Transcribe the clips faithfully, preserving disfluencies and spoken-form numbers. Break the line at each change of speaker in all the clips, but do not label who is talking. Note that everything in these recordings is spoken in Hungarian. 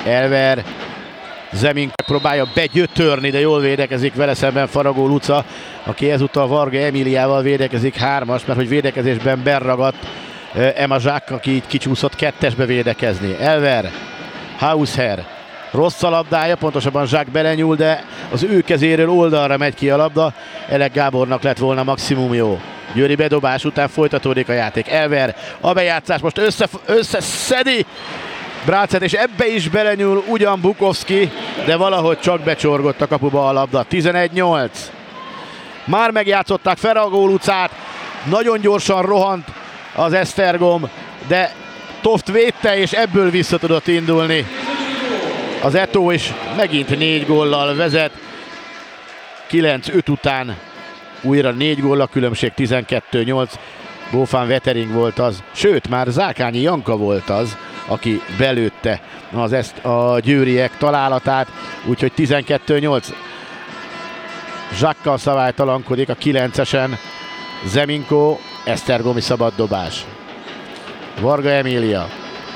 Elver, Zeminko próbálja begyötörni, de jól védekezik vele szemben Faragó Luca, aki ezúttal Varga Emiliával védekezik hármas, mert hogy védekezésben berragadt Emma Jacques, aki így kicsúszott kettesbe védekezni. Elver, Hausher, rossz a labdája, pontosabban Jacques belenyúl, de az ő kezéről oldalra megy ki a labda. Elek Gábornak lett volna maximum jó. Győri bedobás után folytatódik a játék. Elver, a bejátszás most össze, összeszedi Brácet, és ebbe is belenyúl ugyan Bukowski, de valahogy csak becsorgott a kapuba a labda. tizenegy nyolc. Már megjátszották Faragó Lucát, nagyon gyorsan rohant az Esztergom, de Toft védte, és ebből vissza tudott indulni az Eto, és megint négy góllal vezet. kilenc öt után újra négy gól a különbség, tizenkettő nyolc. Bófán Vetering volt az, sőt már Zákányi Janka volt az, aki belőtte az ezt a győriek találatát, úgyhogy tizenkettő nyolc. Zsákkal szabálytalankodik a kilencesen. Zeminko, esztergomi szabaddobás. Varga Emília.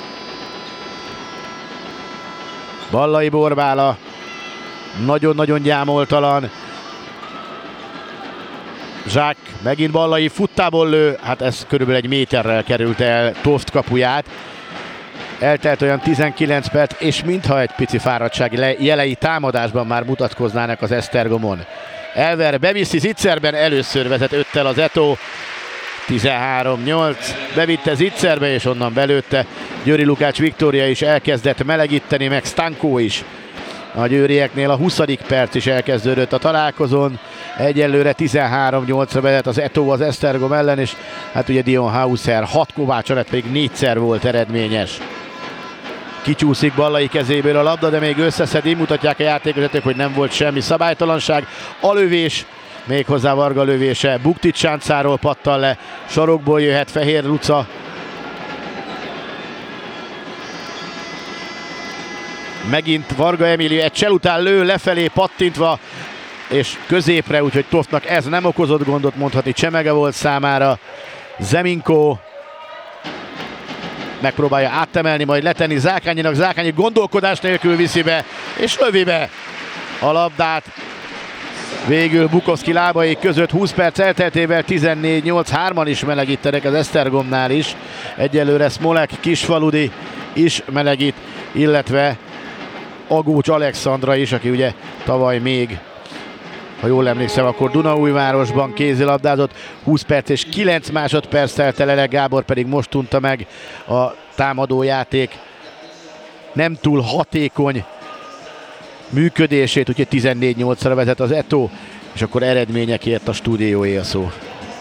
Ballai Borbála. Nagyon-nagyon gyámoltalan. Zsák, megint Ballai futtából lő, hát ez körülbelül egy méterrel került el Toft kapuját. Eltelt olyan tizenkilenc perc, és mintha egy pici fáradtság jelei támadásban már mutatkoznának az Esztergomon. Elver beviszi Zitzerben, először vezet öttel az Eto. tizenhárom nyolc, bevitte Zitzerbe, és onnan belőtte. Győri Lukács Viktória is elkezdett melegíteni, meg Stanko is. A győrieknél a huszadik perc is elkezdődött a találkozón. Egyelőre tizenhárom nyolcra vezet az Eto az Esztergom ellen, és hát ugye Dion Hausher hat Kovács alatt pedig négyszer volt eredményes. Kicsúszik Ballai kezéből a labda, de még összeszedi, mutatják a játékvezetők, hogy nem volt semmi szabálytalanság. A lövés, méghozzá Varga lövése, Buktic sáncáról pattan le, sarokból jöhet Fehér Luca. Megint Varga Emília egy csel után lő, lefelé pattintva, és középre, úgyhogy Toftnak ez nem okozott gondot, mondhatni csemege volt számára. Zeminko megpróbálja áttemelni, majd letenni Zákányinak, Zákányi gondolkodás nélkül viszi be, és lövi be a labdát. Végül Bukowski lábai között húsz perc elteltével tizennégy nyolc, hárman is melegítenek az Esztergomnál is. Egyelőre Smolek Kisfaludi is melegít, illetve Agócs Alexandra is, aki ugye tavaly még, ha jól emlékszem, akkor Dunaújvárosban kézilabdázott. húsz perc és kilenc másodperc telt el, Elek Gábor pedig most tunta meg a támadójáték nem túl hatékony működését, úgyhogy tizennégy nyolcra vezet az Eto, és akkor eredményekért a stúdióé a szó.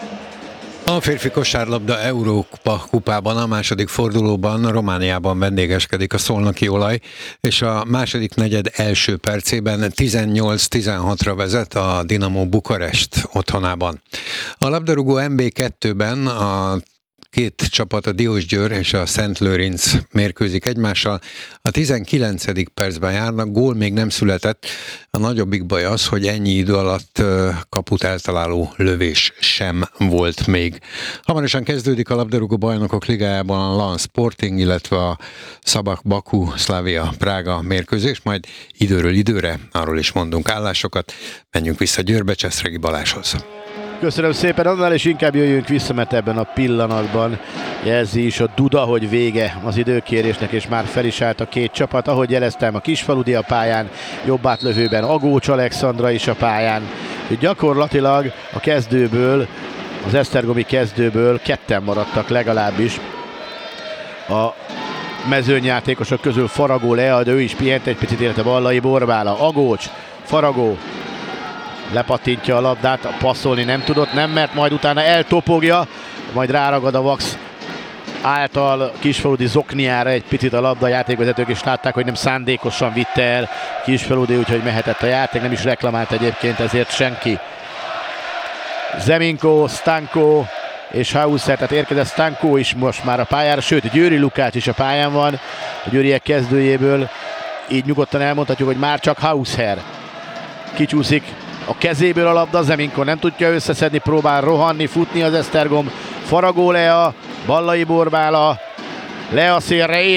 A férfi kosárlabda Európa kupában a második fordulóban Romániában vendégeskedik a szolnoki Olaj, és a második negyed első percében tizennyolc tizenhatra vezet a Dinamo Bukarest otthonában. A labdarúgó en bé kettőben a két csapat, a Diósgyőr és a Szent Lőrinc mérkőzik egymással. A tizenkilencedik percben járnak, gól még nem született. A nagyobbik baj az, hogy ennyi idő alatt kaput eltaláló lövés sem volt még. Hamarosan kezdődik a labdarúgó bajnokok ligájában a Lan Sporting, illetve a Szabak Baku, Slavia Prága mérkőzés, majd időről időre arról is mondunk állásokat. Menjünk vissza Győrbe, Cseszregi Balázshoz.
Köszönöm szépen, annál is inkább jöjjünk vissza, mert ebben a pillanatban jelzi is a Duda, hogy vége az időkérésnek, és már fel is állt a két csapat. Ahogy jeleztem, a Kisfaludi a pályán, jobb átlövőben Agócs Alexandra is a pályán. Gyakorlatilag a kezdőből, az esztergomi kezdőből ketten maradtak legalábbis. A mezőnyjátékosok közül Faragó Lea, de ő is pihent egy picit, illetve Ballai Borbála. Agócs, Faragó lepattintja a labdát, passzolni nem tudott, nem mert, majd utána eltopogja, majd ráragad a Vax által Kisfaludi zokniára egy picit a labda. Játékvezetők is látták, hogy nem szándékosan vitte el Kisfaludi, úgyhogy mehetett a játék, nem is reklamált egyébként ezért senki. Zeminko, Stanko és Hausser, tehát érkezett Stanko is most már a pályára, sőt Győri Lukács is a pályán van, a győriek kezdőjéből, így nyugodtan elmondhatjuk, hogy már csak Hausser. Kicsúszik a kezéből a labda, Zeminko nem tudja összeszedni, próbál rohanni, futni az Esztergom. Faragó Lea, Ballai Borbála, Lea szélre